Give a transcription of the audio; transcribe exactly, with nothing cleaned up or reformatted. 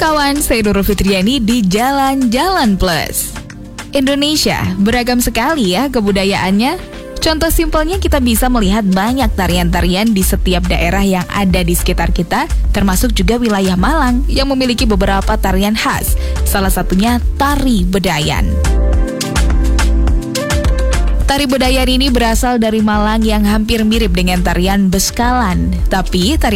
kawan, saya Nurul Fitriani di Jalan-Jalan Plus. Indonesia beragam sekali ya kebudayaannya. Contoh simpelnya kita bisa melihat banyak tarian-tarian di setiap daerah yang ada di sekitar kita, termasuk juga wilayah Malang yang memiliki beberapa tarian khas. Salah satunya Tari Bedayan. Tari Bedayan ini berasal dari Malang yang hampir mirip dengan tarian Beskalan, tapi tarian